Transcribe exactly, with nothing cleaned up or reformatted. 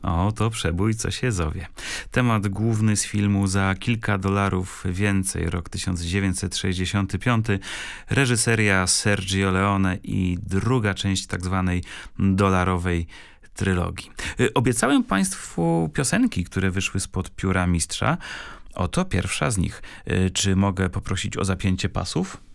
O, to przebój, co się zowie. Temat główny z filmu Za kilka dolarów więcej, rok tysiąc dziewięćset sześćdziesiąty piąty. Reżyseria Sergio Leone i druga część tak zwanej dolarowej trylogii. Y, Obiecałem Państwu piosenki, które wyszły spod pióra mistrza. Oto pierwsza z nich. Y, Czy mogę poprosić o zapięcie pasów?